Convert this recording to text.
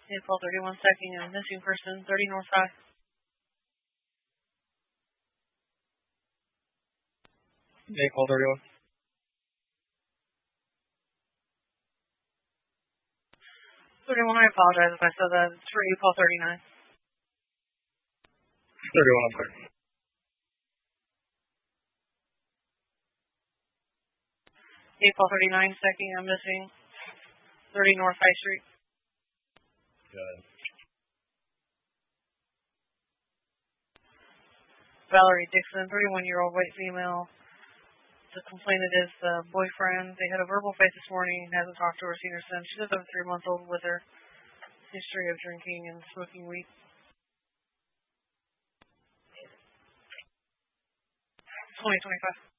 April 31 second, a missing person, 30 North High. April 31. 31, I apologize if I said that. It's for April 39. 31, I'm sorry. April 39 second, I'm missing 30 North High Street. Good. Valerie Dixon, 31-year-old white female. The complainant is the boyfriend. They had a verbal fight this morning. Hasn't talked to her, seen her since. She does have a 3-month-old with her. History of drinking and smoking weed. 2025.